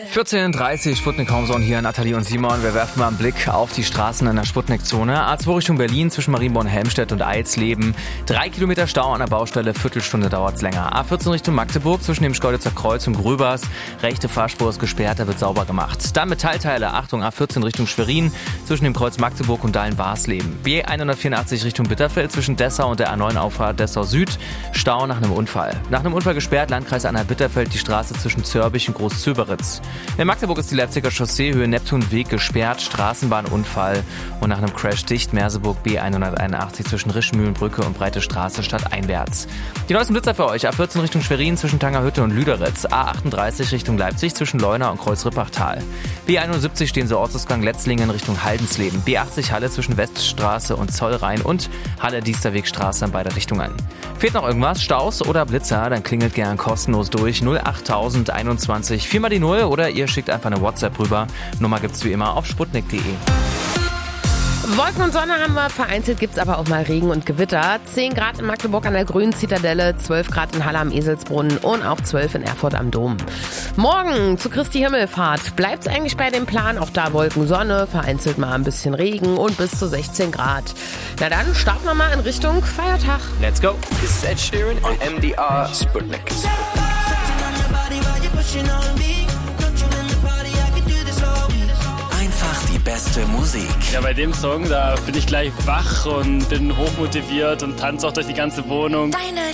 14:30 Sputnik Homezone hier, Nathalie und Simon. Wir werfen mal einen Blick auf die Straßen in der Sputnik-Zone. A2 Richtung Berlin zwischen Marienborn, Helmstedt und Eisleben. 3 Kilometer Stau an der Baustelle, Viertelstunde dauert's länger. A14 Richtung Magdeburg zwischen dem Schkeuditzer Kreuz und Gröbers. Rechte Fahrspur ist gesperrt, da wird sauber gemacht. Dann Metallteile, Achtung, A14 Richtung Schwerin zwischen dem Kreuz Magdeburg und Dahlen-Warsleben. B184 Richtung Bitterfeld zwischen Dessau und der A9-Auffahrt Dessau Süd. Stau nach einem Unfall. Nach einem Unfall gesperrt, Landkreis Anhalt-Bitterfeld, die Straße zwischen Zörbich und Groß-Zöberitz. In Magdeburg ist die Leipziger Chaussee Höhe Neptunweg gesperrt, Straßenbahnunfall und nach einem Crash dicht, Merseburg B181 zwischen Rischmühlenbrücke und Breite Straße stadteinwärts. Die neuesten Blitzer für euch, A14 Richtung Schwerin zwischen Tangerhütte und Lüderitz, A38 Richtung Leipzig zwischen Leuna und Kreuz-Rippachtal. B71 stehen sie Ortsausgang Letzlingen Richtung Haldensleben, B80 Halle zwischen Weststraße und Zollrhein und Halle-Diesterwegstraße in beide Richtungen. Fehlt noch irgendwas, Staus oder Blitzer, dann klingelt gern kostenlos durch 08021 4 mal die 0 oder ihr schickt einfach eine WhatsApp rüber. Nummer gibt's wie immer auf sputnik.de. Wolken und Sonne haben wir, vereinzelt gibt's aber auch mal Regen und Gewitter. 10 Grad in Magdeburg an der Grünen Zitadelle, 12 Grad in Halle am Eselsbrunnen und auch 12 in Erfurt am Dom. Morgen zu Christi Himmelfahrt bleibt's eigentlich bei dem Plan, auch da Wolken, Sonne, vereinzelt mal ein bisschen Regen und bis zu 16 Grad. Na dann starten wir mal in Richtung Feiertag. Let's go! This is Ed Sheeran on MDR Sputnik. Einfach die beste Musik. Ja, bei dem Song, da bin ich gleich wach und bin hochmotiviert und tanze auch durch die ganze Wohnung.